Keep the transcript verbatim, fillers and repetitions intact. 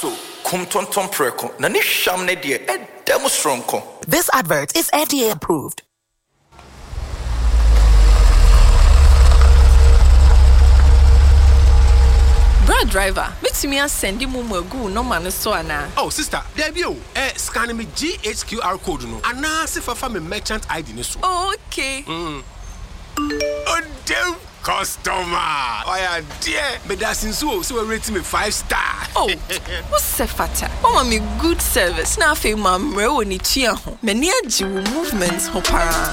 so kum tonton preko na ni hwam ne de e demo stronko. This advert is F D A approved. Brad driver, meet me and send you mumu no man so ana. Oh sister, there be you. Eh, scan me G H Q R code no. Ana se fa me merchant I D ni so. Oh, okay. Mm. Oh damn customer. Oh yeah, dear. Me da sinso so we rate me five star. Oh, what's the fata? Oh, me good service. Na fe ma mre woni tua ho. Me ni agi movements ho para.